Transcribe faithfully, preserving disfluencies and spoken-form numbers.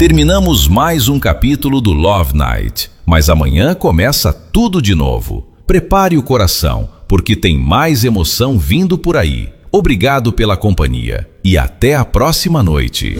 Terminamos mais um capítulo do Love Night, mas amanhã começa tudo de novo. Prepare o coração, porque tem mais emoção vindo por aí. Obrigado pela companhia e até a próxima noite.